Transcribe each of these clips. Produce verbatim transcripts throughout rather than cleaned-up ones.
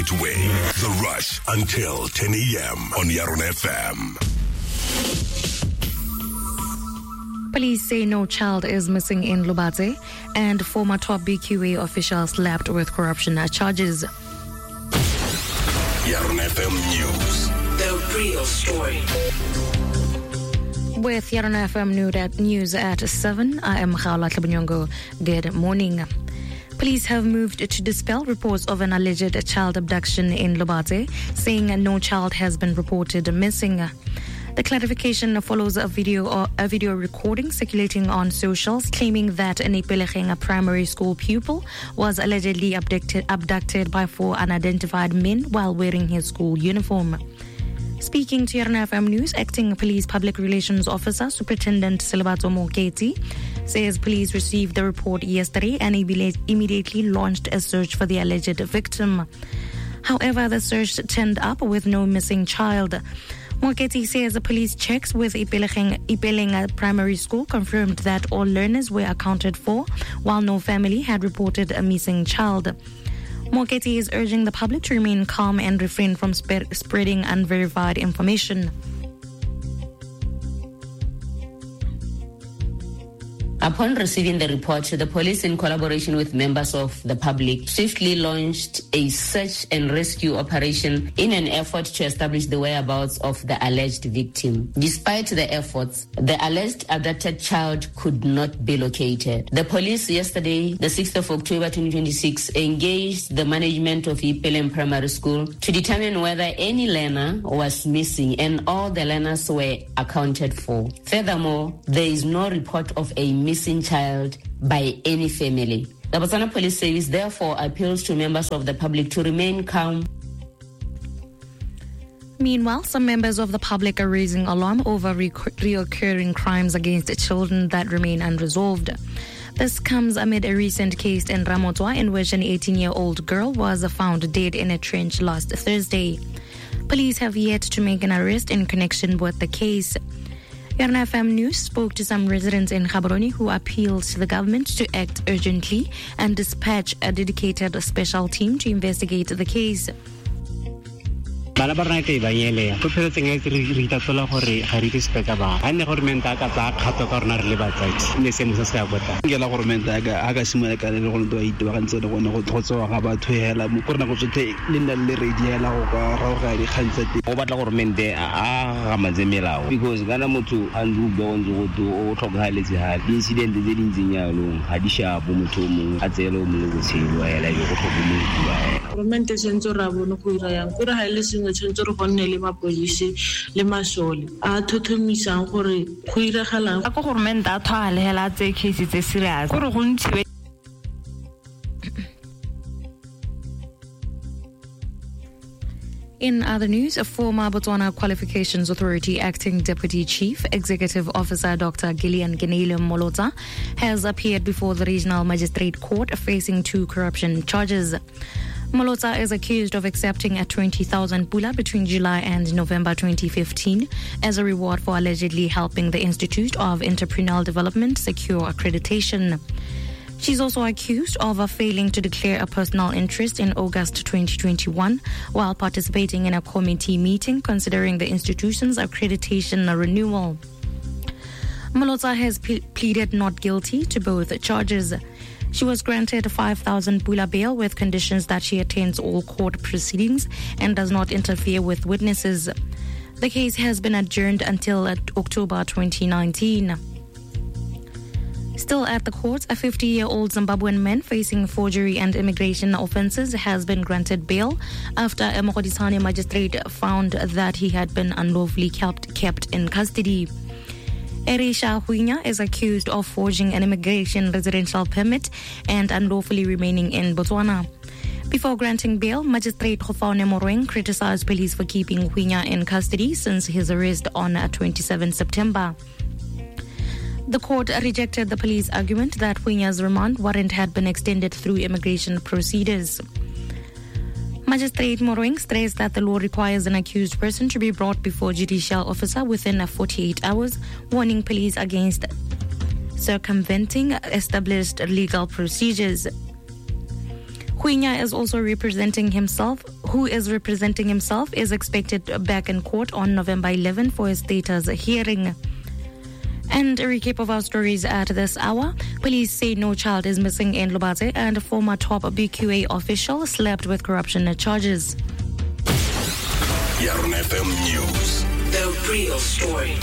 right way. The Rush until ten a.m. on Yarona F M. Police say no child is missing in Lobate, and former top B Q A official slapped with corruption charges. Yarona F M News. The real story. With Yarona F M News at seven, I am Khaola Tlhabunyongo. Good morning. Police have moved to dispel reports of an alleged child abduction in Lobate, saying no child has been reported missing. The clarification follows a video or a video recording circulating on socials claiming that an Ipelecheng, a primary school pupil, was allegedly abducted, abducted by four unidentified men while wearing his school uniform. Speaking to Yarona F M News, acting police public relations officer Superintendent Selebato Moketi says police received the report yesterday and immediately launched a search for the alleged victim. However, the search turned up with no missing child. Moketi says the police checks with Ipeleng Primary School confirmed that all learners were accounted for, while no family had reported a missing child. Moketi is urging the public to remain calm and refrain from sp- spreading unverified information. Upon receiving the report, the police, in collaboration with members of the public, swiftly launched a search and rescue operation in an effort to establish the whereabouts of the alleged victim. Despite the efforts, the alleged abducted child could not be located. The police yesterday, the sixth of October twenty twenty-six, engaged the management of Ipeleng Primary School to determine whether any learner was missing and all the learners were accounted for. Furthermore, there is no report of a missing missing child by any family. The Botswana Police Service therefore appeals to members of the public to remain calm. Meanwhile, some members of the public are raising alarm over re- reoccurring crimes against children that remain unresolved. This comes amid a recent case in Ramotwa in which an eighteen-year-old girl was found dead in a trench last Thursday. Police have yet to make an arrest in connection with the case. Yarona F M News spoke to some residents in Gaborone who appealed to the government to act urgently and dispatch a dedicated special team to investigate the case. Bala barna ke ba yele go phetseng e re itatola gore ga re respecta ba a ne gore menta ka tsa kgato ka rona re le batsadi ne se mo se ya bota ngela gore menta ga aga simola ka le go ntwa itwa ga ntse le gone go tlhotsoa ga batho hela mo gore na go tsothe le nna le ready hela go ka ra ga di khantsa te o batla gore mente a ga mazemelago because kana motho a ndu go ndu go o tlhogaletse ha incident tse dintseng yalo ga di shapo motho mo a tsela o mo go tshelo hela yo go tlhokomela government sentse ra bona go ira yang gore ha ile sengwe tshentse re go nne le mapolisi le masole a thothomisang gore go iragalang a go government a thwale hela tse case tse serious gore go ntse. In other news, a former Botswana Qualifications Authority Acting Deputy Chief Executive Officer Doctor Gillian Genele Molotsa has appeared before the Regional Magistrate Court facing two corruption charges. Molotsa is accused of accepting a twenty thousand pula between July and November twenty fifteen as a reward for allegedly helping the Institute of Entrepreneurial Development secure accreditation. She's also accused of failing to declare a personal interest in August twenty twenty-one while participating in a committee meeting considering the institution's accreditation renewal. Molotsa has ple- pleaded not guilty to both charges. She was granted five thousand pula bail with conditions that she attends all court proceedings and does not interfere with witnesses. The case has been adjourned until October twenty nineteen. Still at the court, a fifty-year-old Zimbabwean man facing forgery and immigration offences has been granted bail after a Mogodisane magistrate found that he had been unlawfully kept, kept in custody. Erisha Huinya is accused of forging an immigration residential permit and unlawfully remaining in Botswana. Before granting bail, Magistrate Khofaune Moroeng criticized police for keeping Huinya in custody since his arrest on the twenty-seventh of September. The court rejected the police argument that Huinya's remand warrant had been extended through immigration procedures. Magistrate Moroeng stressed that the law requires an accused person to be brought before a judicial officer within forty-eight hours, warning police against circumventing established legal procedures. Cunha is also representing himself, who is representing himself, is expected back in court on November eleventh for his status hearing. And a recap of our stories at this hour. Police say no child is missing in Lobate, and a former top B Q A official slapped with corruption charges. Yarn F M News. The real story.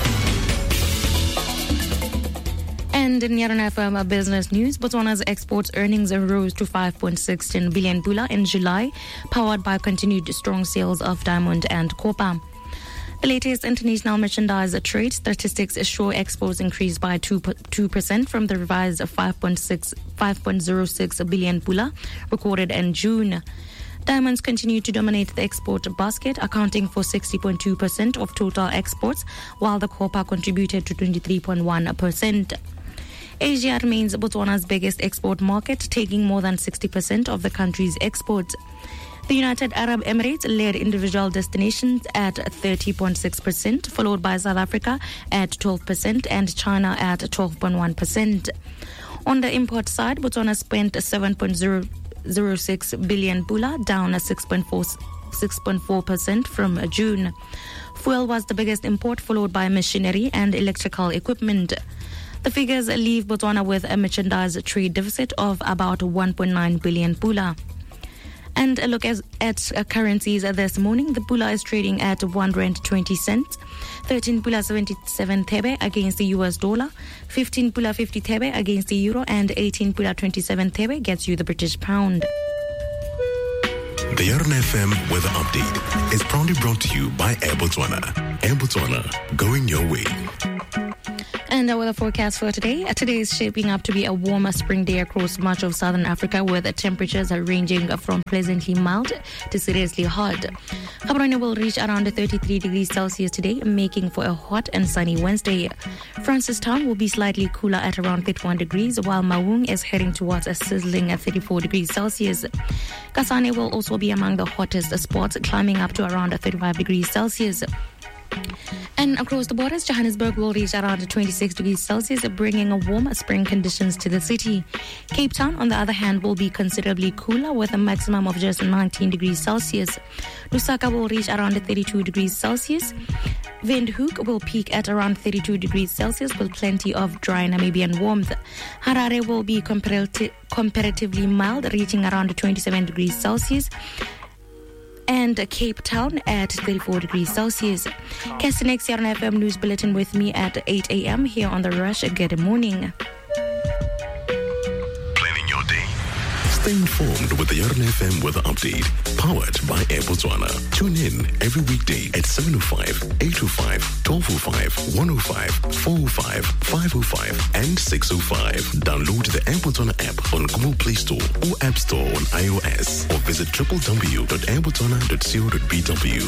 And in Yarn F M business news, Botswana's exports earnings rose to five point one six billion pula in July, powered by continued strong sales of diamond and copper. The latest international merchandise trade statistics show exports increased by two percent from the revised five point zero six billion pula recorded in June. Diamonds continue to dominate the export basket, accounting for sixty point two percent of total exports, while the copper contributed to twenty-three point one percent. Asia remains Botswana's biggest export market, taking more than sixty percent of the country's exports. The United Arab Emirates led individual destinations at thirty point six percent, followed by South Africa at twelve percent and China at twelve point one percent. On the import side, Botswana spent seven point zero six billion pula, down six point four percent from June. Fuel was the biggest import, followed by machinery and electrical equipment. The figures leave Botswana with a merchandise trade deficit of about one point nine billion pula. And a look at, at uh, currencies uh, this morning. The pula is trading at one rand twenty cents, thirteen pula seventy-seven thebe against the U S dollar, fifteen pula fifty thebe against the euro, and eighteen pula twenty-seven thebe gets you the British pound. The Yarn F M weather update is proudly brought to you by Air Botswana. Air Botswana, going your way. And our weather forecast for today. Uh, today is shaping up to be a warmer spring day across much of southern Africa, with uh, temperatures are ranging from pleasantly mild to seriously hot. Gaborone will reach around thirty-three degrees Celsius today, making for a hot and sunny Wednesday. Francistown will be slightly cooler at around thirty-one degrees, while Maung is heading towards a sizzling at thirty-four degrees Celsius. Kasane will also be among the hottest spots, climbing up to around thirty-five degrees Celsius. And across the borders, Johannesburg will reach around twenty-six degrees Celsius, bringing a warm spring conditions to the city. Cape Town, on the other hand, will be considerably cooler with a maximum of just nineteen degrees Celsius. Lusaka will reach around thirty-two degrees Celsius. Windhoek will peak at around thirty-two degrees Celsius with plenty of dry Namibian warmth. Harare will be comparative, comparatively mild, reaching around twenty-seven degrees Celsius. And Cape Town at thirty-four degrees Celsius. Catch the next Yarn F M News Bulletin with me at eight a.m. here on The Rush. Good morning. Planning your day. Stay informed with the Yarn F M weather update, powered by Air Botswana. Tune in every weekday at seven oh five, eight oh five, twelve oh five, one oh five, four oh five, five oh five, and six oh five. Download the Air Botswana app on Google Play Store or App Store on iOS, or visit w w w dot air botswana dot co dot b w.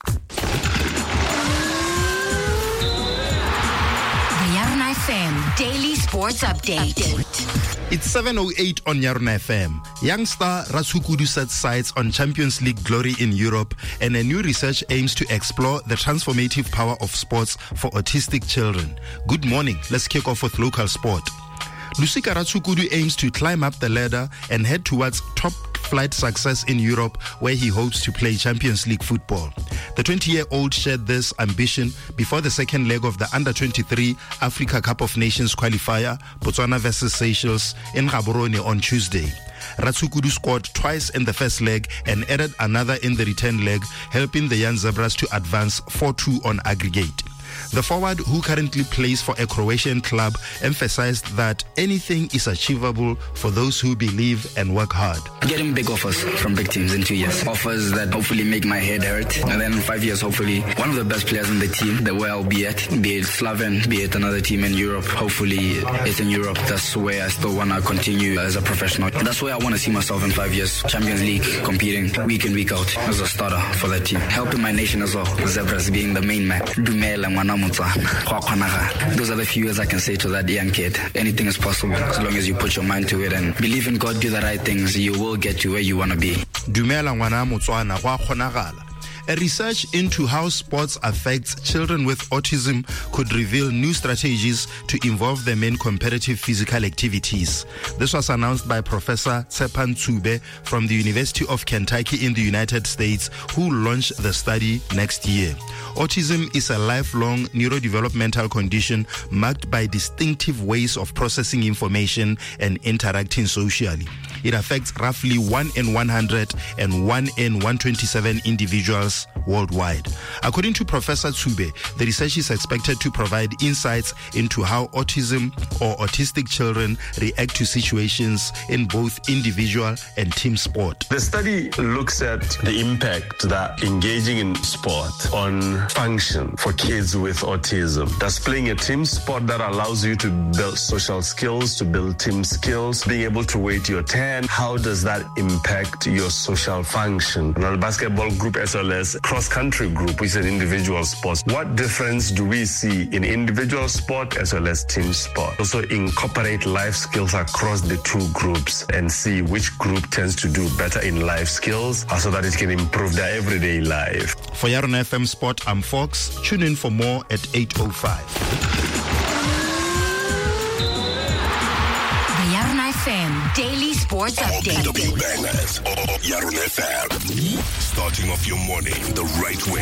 The Yarn F M Daily Sports Update. Update. It's seven oh eight on Yarn F M. Young star Ratsukudu sets sights on Champions League glory in Europe, and a new research aims to explore the transformative power of sports for autistic children. Good morning. Let's kick off with local sport. Lusika Ratsukudu aims to climb up the ladder and head towards top flight success in Europe, where he hopes to play Champions League football. The twenty-year-old shared this ambition before the second leg of the under twenty-three Africa Cup of Nations qualifier, Botswana versus Seychelles, in Gaborone on Tuesday. Ratsukudu scored twice in the first leg and added another in the return leg, helping the young Zebras to advance four two on aggregate. The forward, who currently plays for a Croatian club, emphasized that anything is achievable for those who believe and work hard. Getting big offers from big teams in two years. Offers that hopefully make my head hurt. And then in five years, hopefully, one of the best players in the team, the way I'll be at, be it Slaven, be it another team in Europe. Hopefully, it's in Europe. That's where I still want to continue as a professional. That's where I want to see myself in five years. Champions League, competing week in, week out as a starter for that team. Helping my nation as well. Zebras being the main man. Dumela Mwanamutsa. Those are the few words I can say to that young kid. Anything is possible as long as you put your mind to it and believe in God, do the right things. You will get to where you want to be. Dumela Mwanamutsa. A research into how sports affects children with autism could reveal new strategies to involve them in competitive physical activities. This was announced by Professor Tsepan Tsube from the University of Kentucky in the United States, who launched the study next year. Autism is a lifelong neurodevelopmental condition marked by distinctive ways of processing information and interacting socially. It affects roughly one in one hundred and one in one hundred twenty-seven individuals worldwide. According to Professor Tsube, the research is expected to provide insights into how autism or autistic children react to situations in both individual and team sport. The study looks at the impact that engaging in sport on function for kids with autism. Does playing a team sport that allows you to build social skills, to build team skills, being able to wait your turn, how does that impact your social function? Now, the basketball group as well as cross-country group, which is an individual sport. What difference do we see in individual sport as well as team sport? Also incorporate life skills across the two groups and see which group tends to do better in life skills so that it can improve their everyday life. For Yarona F M Sport, I'm Fox. Tune in for more at eight oh five. Yarona F M Daily Sports Update. All the big bangers. Yarona F M. Starting off your morning the right way.